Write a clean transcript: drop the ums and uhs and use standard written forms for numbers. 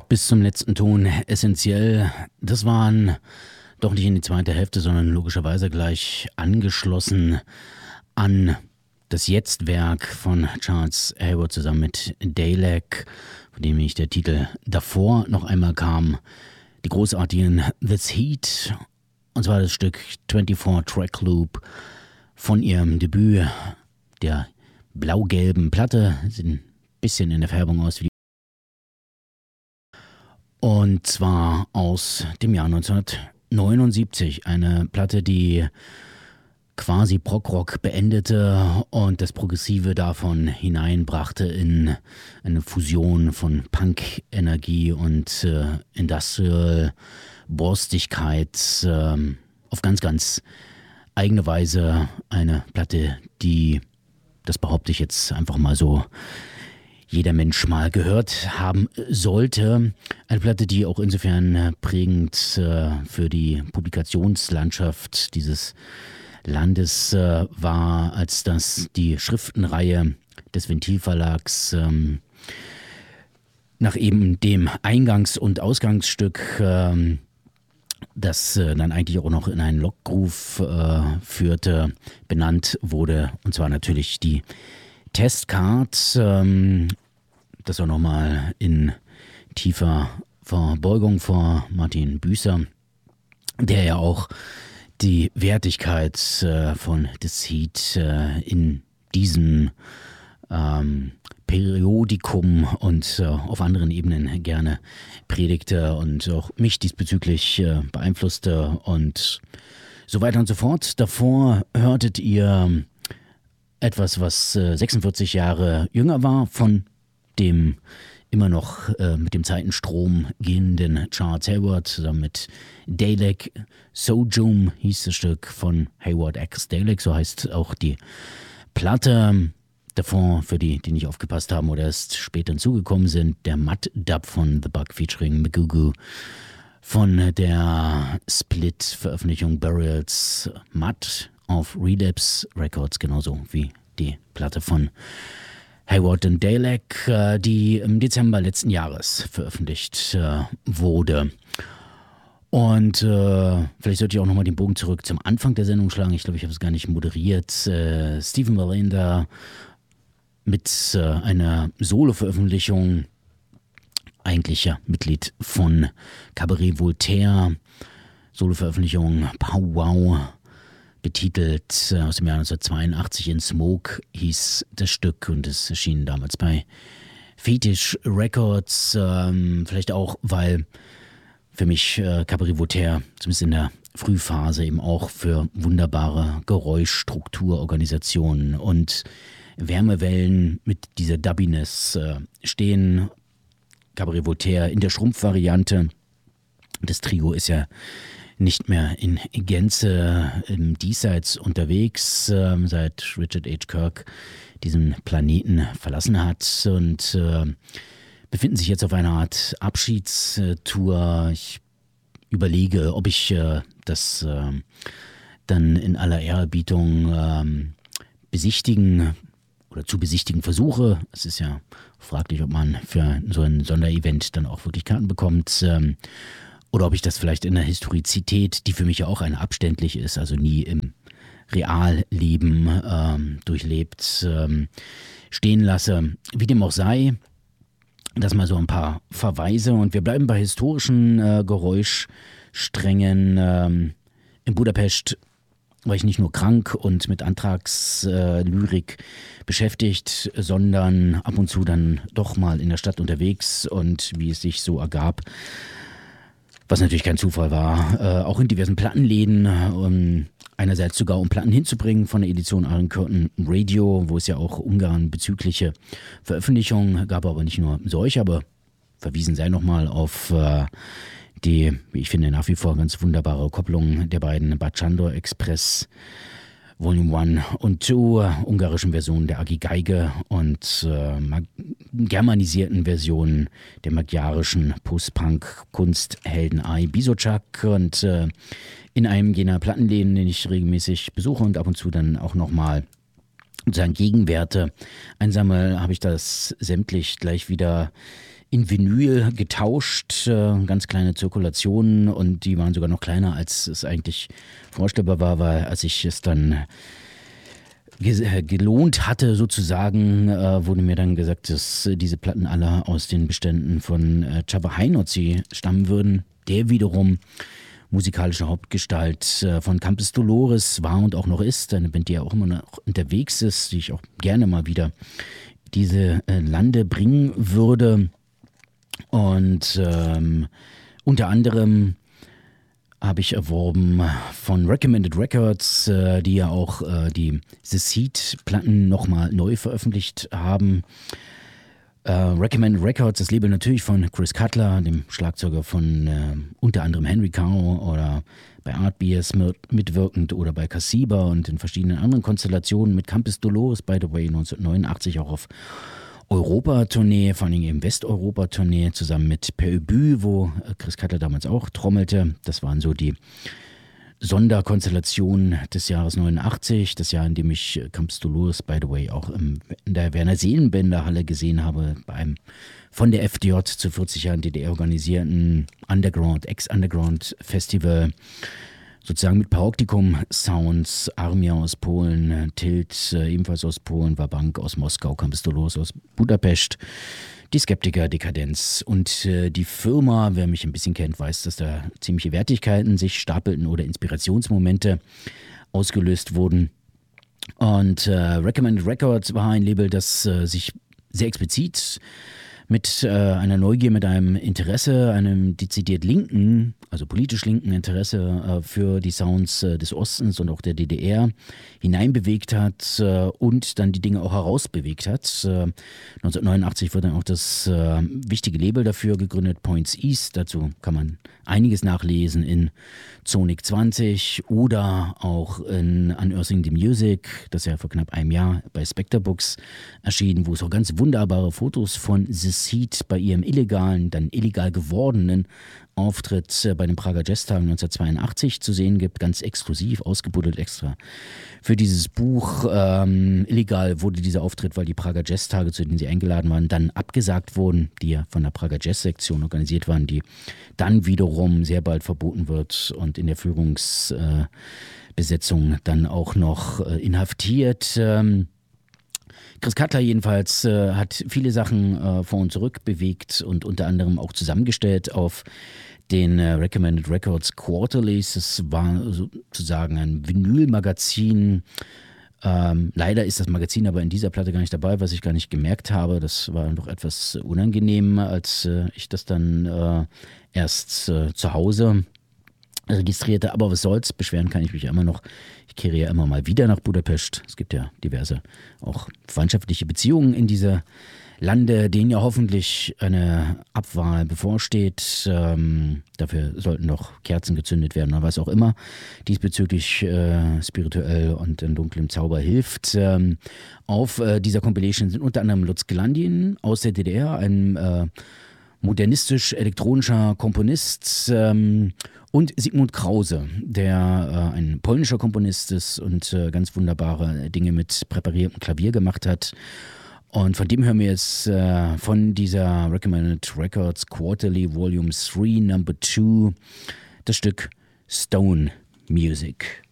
Bis zum letzten Ton essentiell. Das waren doch nicht in die zweite Hälfte, sondern logischerweise gleich angeschlossen an das Jetzt-Werk von Charles Hayward zusammen mit Dalek, von dem nämlich der Titel davor noch einmal kam. Die großartigen This Heat, und zwar das Stück 24 Track Loop von ihrem Debüt der blau-gelben Platte. Sieht ein bisschen in der Färbung aus wie und zwar aus dem Jahr 1979. Eine Platte, die quasi Prog-Rock beendete und das Progressive davon hineinbrachte in eine Fusion von Punk-Energie und Industrial Borstigkeit auf ganz, ganz eigene Weise. Eine Platte, die, das behaupte ich jetzt einfach mal so, jeder Mensch mal gehört haben sollte. Eine Platte, die auch insofern prägend für die Publikationslandschaft dieses Landes war, als dass die Schriftenreihe des Ventilverlags nach eben dem Eingangs- und Ausgangsstück, das dann eigentlich auch noch in einen Lockgroove führte, benannt wurde. Und zwar natürlich die Testcard, das auch nochmal in tiefer Verbeugung vor Martin Büßer, der ja auch die Wertigkeit von The Heat in diesem Periodikum und auf anderen Ebenen gerne predigte und auch mich diesbezüglich beeinflusste und so weiter und so fort. Davor hörtet ihr etwas, was 46 Jahre jünger war, von dem immer noch mit dem Zeitenstrom gehenden Charles Hayward zusammen mit Dalek. Sojum hieß das Stück von Hayward X Dalek, so heißt auch die Platte. Davor, für die nicht aufgepasst haben oder erst später hinzugekommen sind, der Mud-Dub von The Bug featuring Magugu von der Split-Veröffentlichung Burials Mud auf Relapse Records, genauso wie die Platte von Hayward und Dalek, die im Dezember letzten Jahres veröffentlicht wurde. Und vielleicht sollte ich auch nochmal den Bogen zurück zum Anfang der Sendung schlagen. Ich glaube, ich habe es gar nicht moderiert. Stephen Valenda mit einer Solo-Veröffentlichung, eigentlich ja Mitglied von Cabaret Voltaire, Solo-Veröffentlichung Powwow, betitelt aus dem Jahr 1982 in Smoke hieß das Stück und es erschien damals bei Fetish Records, vielleicht auch, weil für mich Cabaret Voltaire, zumindest in der Frühphase, eben auch für wunderbare Geräuschstrukturorganisationen und Wärmewellen mit dieser Dubbiness stehen. Cabaret Voltaire in der Schrumpfvariante. Das Trio ist ja nicht mehr in Gänze im Diesseits unterwegs, seit Richard H. Kirk diesen Planeten verlassen hat und befinden sich jetzt auf einer Art Abschiedstour. Ich überlege, ob ich das dann in aller Ehrerbietung besichtigen oder zu besichtigen versuche. Es ist ja fraglich, ob man für so ein Sonderevent dann auch wirklich Karten bekommt. Oder ob ich das vielleicht in der Historizität, die für mich ja auch eine abständlich ist, also nie im Realleben durchlebt, stehen lasse. Wie dem auch sei, das mal so ein paar Verweise. Und wir bleiben bei historischen Geräuschsträngen. In Budapest war ich nicht nur krank und mit Antragslyrik beschäftigt, sondern ab und zu dann doch mal in der Stadt unterwegs und wie es sich so ergab, was natürlich kein Zufall war, auch in diversen Plattenläden, einerseits sogar um Platten hinzubringen von der Edition Iron Curtain Radio, wo es ja auch Ungarn bezügliche Veröffentlichungen gab, aber nicht nur solche, aber verwiesen sei nochmal auf die, wie ich finde, nach wie vor ganz wunderbare Kopplung der beiden Bacsándor Express Volume 1 und 2, ungarischen Versionen der Agi Geige und germanisierten Versionen der magyarischen Post-Punk-Kunsthelden Ai Bizoczak und in einem jener Plattenläden, den ich regelmäßig besuche und ab und zu dann auch nochmal sozusagen Gegenwerte einsammle, habe ich das sämtlich gleich wieder in Vinyl getauscht, ganz kleine Zirkulationen, und die waren sogar noch kleiner, als es eigentlich vorstellbar war, weil als ich es dann gelohnt hatte sozusagen, wurde mir dann gesagt, dass diese Platten alle aus den Beständen von Csaba Heinozzi stammen würden, der wiederum musikalische Hauptgestalt von Campus Dolores war und auch noch ist, eine Band, die ja auch immer noch unterwegs ist, die ich auch gerne mal wieder diese Lande bringen würde. Und unter anderem habe ich erworben von Recommended Records, die ja auch die The Seed-Platten nochmal neu veröffentlicht haben. Recommended Records, das Label natürlich von Chris Cutler, dem Schlagzeuger von unter anderem Henry Cow oder bei Artbeers mitwirkend oder bei Cassiba und in verschiedenen anderen Konstellationen, mit Campus Dolores, by the way, 1989 auch auf Europa-Tournee, vor allem eben Westeuropa-Tournee, zusammen mit Per Ubu, wo Chris Cutler damals auch trommelte. Das waren so die Sonderkonstellationen des Jahres 89, das Jahr, in dem ich Campus Dolores, by the way, auch in der Werner Seelenbender-Halle gesehen habe, bei einem von der FDJ zu 40 Jahren DDR organisierten Ex-Underground-Festival, sozusagen mit Paraoktikum-Sounds, Armia aus Polen, Tilt ebenfalls aus Polen, Wabank aus Moskau, Campus Dolores aus Budapest, die Skeptiker, Dekadenz und die Firma. Wer mich ein bisschen kennt, weiß, dass da ziemliche Wertigkeiten sich stapelten oder Inspirationsmomente ausgelöst wurden. Und Recommended Records war ein Label, das sich sehr explizit mit einer Neugier, mit einem Interesse, einem dezidiert linken, also politisch linken Interesse für die Sounds des Ostens und auch der DDR hineinbewegt hat und dann die Dinge auch herausbewegt hat. 1989 wurde dann auch das wichtige Label dafür gegründet, Points East. Dazu kann man einiges nachlesen in Sonic 20 oder auch in Unearthing the Music, das ja vor knapp einem Jahr bei Spectre Books erschienen, wo es auch ganz wunderbare Fotos von The Seed bei ihrem illegalen, dann illegal gewordenen Auftritt bei den Prager Jazztagen 1982 zu sehen gibt, ganz exklusiv, ausgebuddelt extra für dieses Buch. Illegal wurde dieser Auftritt, weil die Prager Jazztage, zu denen sie eingeladen waren, dann abgesagt wurden, die ja von der Prager Jazzsektion organisiert waren, die dann wiederum sehr bald verboten wird und in der Führungsbesetzung dann auch noch inhaftiert. Chris Cutler jedenfalls hat viele Sachen vor und zurück bewegt und unter anderem auch zusammengestellt auf den Recommended Records Quarterlies. Das war sozusagen ein Vinylmagazin. Leider ist das Magazin aber in dieser Platte gar nicht dabei, was ich gar nicht gemerkt habe. Das war doch etwas unangenehm, als ich das dann erst zu Hause registrierte, aber was soll's, beschweren kann ich mich ja immer noch. Ich kehre ja immer mal wieder nach Budapest. Es gibt ja diverse auch freundschaftliche Beziehungen in dieser Lande, denen ja hoffentlich eine Abwahl bevorsteht. Dafür sollten noch Kerzen gezündet werden oder was auch immer diesbezüglich spirituell und in dunklem Zauber hilft. Auf dieser Compilation sind unter anderem Lutz Glandin aus der DDR, ein modernistisch-elektronischer Komponist, und Sigmund Krause, der ein polnischer Komponist ist und ganz wunderbare Dinge mit präpariertem Klavier gemacht hat. Und von dem hören wir jetzt von dieser Recommended Records Quarterly Volume 3 Number 2 das Stück Stone Music.